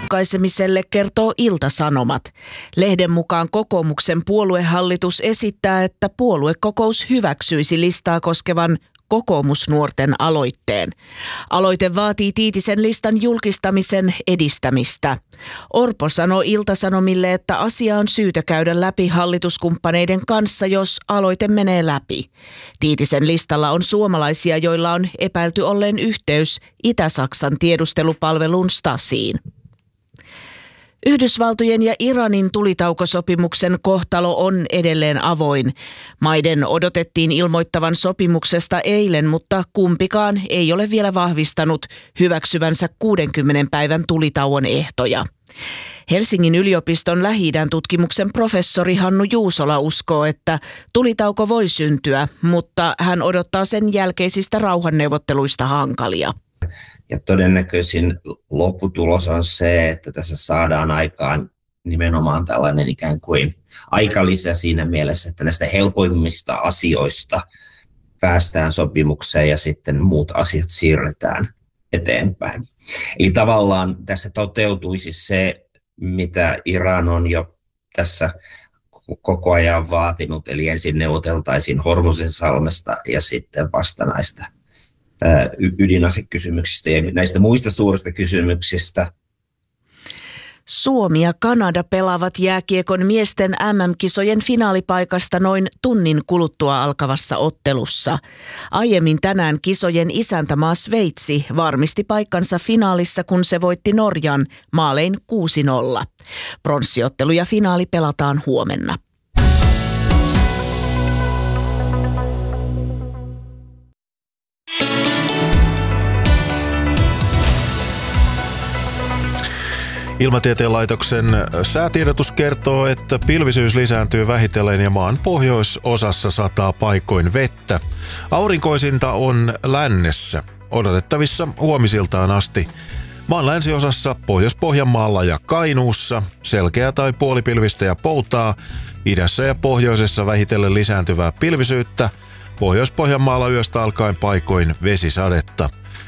julkaisemiselle, kertoo Ilta-Sanomat. Lehden mukaan kokoomuksen puoluehallitus esittää, että puoluekokous hyväksyisi listaa koskevan kokoomusnuorten aloitteen. Aloite vaatii Tiitisen listan julkistamisen edistämistä. Orpo sanoi Ilta-Sanomille, että asia on syytä käydä läpi hallituskumppaneiden kanssa, jos aloite menee läpi. Tiitisen listalla on suomalaisia, joilla on epäilty olleen yhteys Itä-Saksan tiedustelupalvelun Stasiin. Yhdysvaltojen ja Iranin tulitaukosopimuksen kohtalo on edelleen avoin. Maiden odotettiin ilmoittavan sopimuksesta eilen, mutta kumpikaan ei ole vielä vahvistanut hyväksyvänsä 60 päivän tulitauon ehtoja. Helsingin yliopiston Lähi-idän tutkimuksen professori Hannu Juusola uskoo, että tulitauko voi syntyä, mutta hän odottaa sen jälkeisistä rauhanneuvotteluista hankalia. Ja todennäköisin lopputulos on se, että tässä saadaan aikaan nimenomaan tällainen ikään kuin aikalisä siinä mielessä, että näistä helpoimmista asioista päästään sopimukseen ja sitten muut asiat siirretään eteenpäin. Eli tavallaan tässä toteutuisi se, mitä Iran on jo tässä koko ajan vaatinut, eli ensin neuvoteltaisiin Hormuzinsalmesta ja sitten vasta näistä ydinasekysymyksistä ja näistä muista suurista kysymyksistä. Suomi ja Kanada pelaavat jääkiekon miesten MM-kisojen finaalipaikasta noin tunnin kuluttua alkavassa ottelussa. Aiemmin tänään kisojen isäntämaa Sveitsi varmisti paikkansa finaalissa, kun se voitti Norjan maalein 6-0. Pronssiottelu ja finaali pelataan huomenna. Ilmatieteen laitoksen säätiedotus kertoo, että pilvisyys lisääntyy vähitellen ja maan pohjoisosassa sataa paikoin vettä. Aurinkoisinta on lännessä, odotettavissa huomisiltaan asti. Maan länsiosassa, Pohjois-Pohjanmaalla ja Kainuussa selkeä tai puolipilvistä ja poutaa. Idässä ja pohjoisessa vähitellen lisääntyvää pilvisyyttä. Pohjois-Pohjanmaalla yöstä alkaen paikoin vesisadetta.